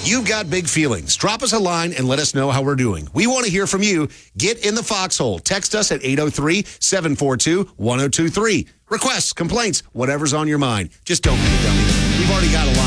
You've got big feelings. Drop us a line and let us know how we're doing. We want to hear from you. Get in the foxhole. Text us at 803-742-1023. Requests, complaints, whatever's on your mind. Just don't be a dummy. We've already got a line.